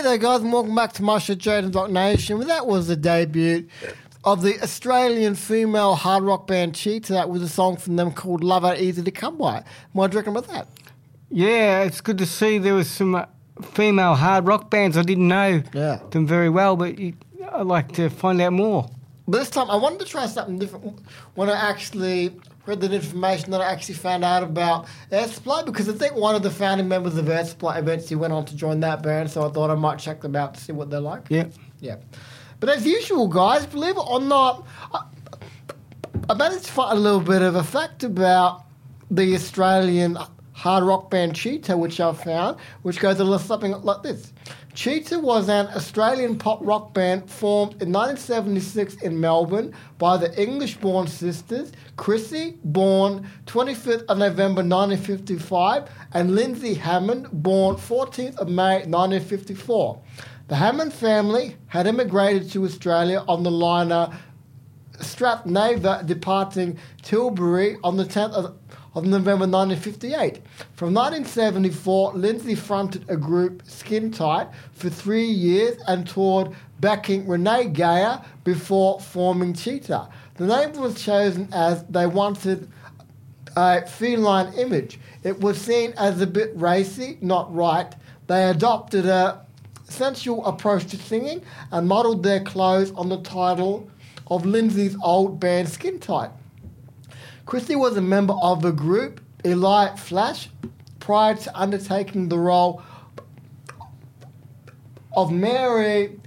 G'day guys and welcome back to my show, Jaden Rock Nation. Well, that was the debut of the Australian female hard rock band Cheetah. That was a song from them called Love Ain't Easy to Come By. What do you reckon about that? Yeah, it's good to see there was some female hard rock bands. I didn't know them very well, but I'd like to find out more. But this time I wanted to try something different when I actually read the information that I actually found out about Air Supply, because I think one of the founding members of Air Supply eventually went on to join that band, so I thought I might check them out to see what they're like. Yeah. But as usual, guys, believe it or not, I managed to find a little bit of a fact about the Australian hard rock band Cheetah, which I've found, which goes a little something like this. Cheetah was an Australian pop rock band formed in 1976 in Melbourne by the English-born sisters Chrissy, born 25th of November 1955, and Lindsay Hammond, born 14th of May 1954. The Hammond family had immigrated to Australia on the liner Strathnava, departing Tilbury on the 10th of November 1958. From 1974, Lindsay fronted a group, Skin Tight, for 3 years and toured backing Renee Geyer before forming Cheetah. The name was chosen as they wanted a feline image. It was seen as a bit racy, not right. They adopted a sensual approach to singing and modelled their clothes on the title of Lindsay's old band Skin Tight. Chrissy was a member of the group Eli Flash prior to undertaking the role of Mary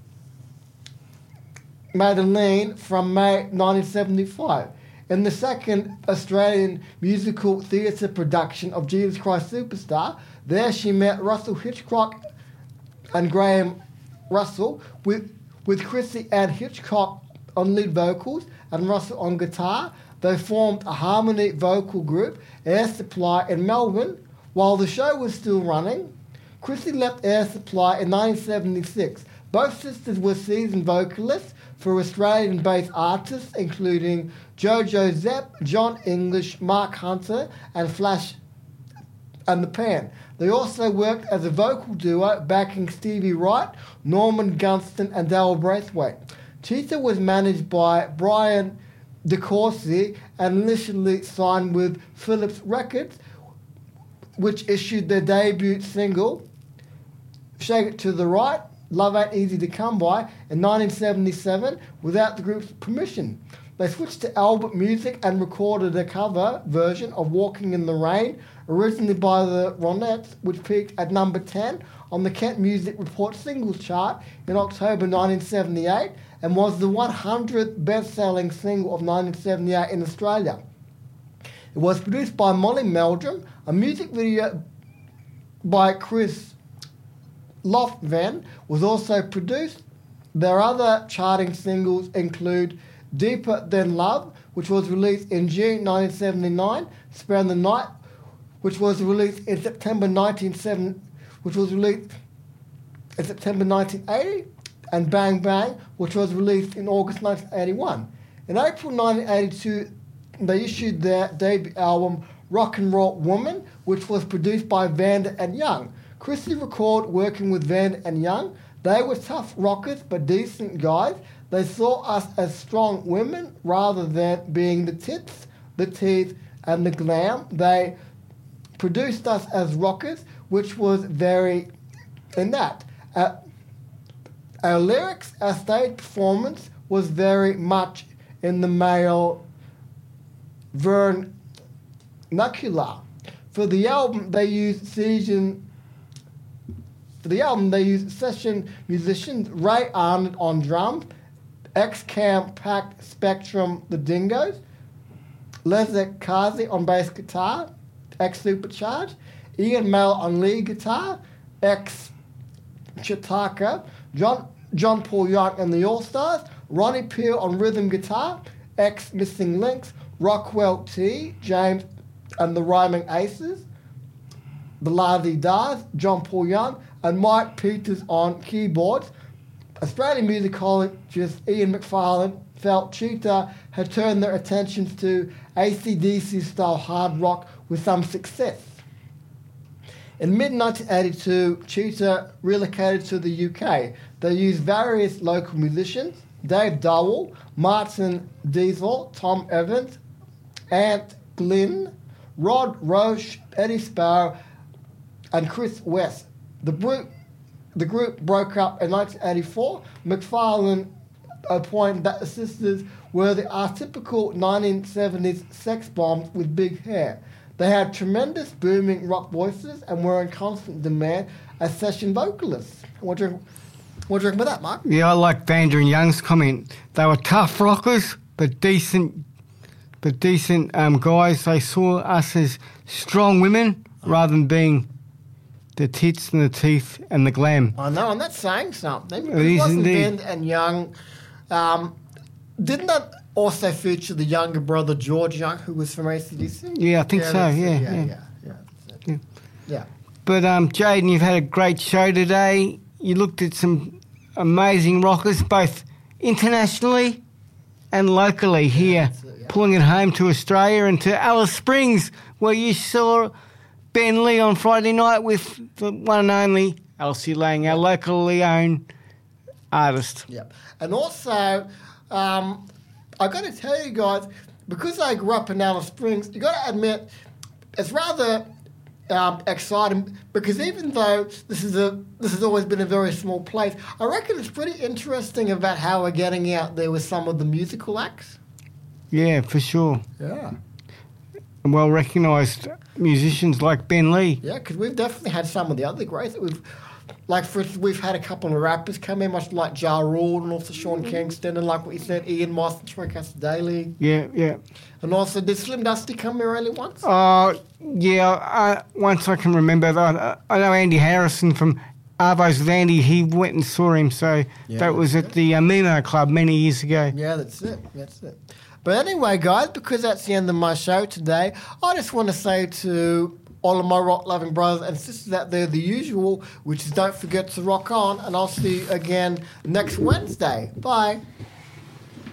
Magdalene from May 1975. In the second Australian musical theatre production of Jesus Christ Superstar, there she met Russell Hitchcock and Graham Russell, with Chrissy and Hitchcock on lead vocals and Russell on guitar. They formed a harmony vocal group, Air Supply, in Melbourne. While the show was still running, Chrissy left Air Supply in 1976. Both sisters were seasoned vocalists for Australian-based artists, including Jojo Zepp, John English, Mark Hunter, and Flash and the Pan. They also worked as a vocal duo, backing Stevie Wright, Norman Gunston, and Dale Braithwaite. Cheetah was managed by Brian DeCourcy and initially signed with Philips Records, which issued their debut single, Shake It to the Right, Love Ain't Easy to Come By, in 1977 without the group's permission. They switched to Albert Music and recorded a cover version of Walking in the Rain, originally by the Ronettes, which peaked at number 10 on the Kent Music Report singles chart in October 1978 and was the 100th best-selling single of 1978 in Australia. It was produced by Molly Meldrum, a music video by Chris Lofgren was also produced. Their other charting singles include Deeper Than Love, which was released in June 1979, Spend the Night, which was released in September 1980, and Bang Bang, which was released in August 1981. In April 1982, they issued their debut album Rock and Roll Woman, which was produced by Vanda and Young. Chrissy recorded working with Vanda and Young. They were tough rockers but decent guys. They saw us as strong women rather than being the tits, the teeth, and the glam. They produced us as rockers, which was very in that. Our lyrics, our stage performance was very much in the male vernacular. For the album, they used session musicians Ray Arnott on drums, X-Cam Pact Spectrum the Dingoes, Leszek Kazi on bass guitar, X-Supercharge, Ian Mell on lead guitar, X-Chitaka, John Paul Young and the All-Stars, Ronnie Peel on rhythm guitar, X-Missing Links, Rockwell T, James and the Rhyming Aces, the Lazy Dars, John Paul Young, and Mike Peters on keyboards. Australian musicologist Ian McFarlane felt Cheetah had turned their attentions to AC/DC style hard rock with some success. In mid-1982, Cheetah relocated to the UK. They used various local musicians, Dave Dowell, Martin Diesel, Tom Evans, Ant Glynn, Rod Roche, Eddie Sparrow, and Chris West. The group broke up in 1984. McFarlane opined that the sisters were the atypical 1970s sex bombs with big hair. They had tremendous booming rock voices and were in constant demand as session vocalists. What do you think about that, Mark? Yeah, I like Vander and Young's comment. They were tough rockers, but decent guys. They saw us as strong women rather than being the tits and the teeth and the glam. I know, and that's saying something. It wasn't Vander and Young. Didn't that also feature the younger brother, George Young, who was from AC/DC? Yeah, I think so, yeah. But, Jayden, you've had a great show today. You looked at some amazing rockers, both internationally and locally here, pulling it home to Australia and to Alice Springs, where you saw Ben Lee on Friday night with the one and only Elsie Lang, our locally owned artist. Yep. And also, I've got to tell you guys, because I grew up in Alice Springs, you got to admit, it's rather exciting, because even though this has always been a very small place, I reckon it's pretty interesting about how we're getting out there with some of the musical acts. Yeah, for sure. Yeah. And well-recognised musicians like Ben Lee. Yeah, because we've definitely had some of the other greats that we've had a couple of rappers come in, much like Ja Rule and also Sean Kingston, and like what you said, Ian Moss and Troy Daly. Yeah. And also, did Slim Dusty come here only once? Once I can remember. I know Andy Harrison from Arvos with Andy, he went and saw him, so that was at the Mimo Club many years ago. Yeah, that's it. But anyway, guys, because that's the end of my show today, I just want to say to all of my rock-loving brothers and sisters out there the usual, which is don't forget to rock on, and I'll see you again next Wednesday. Bye.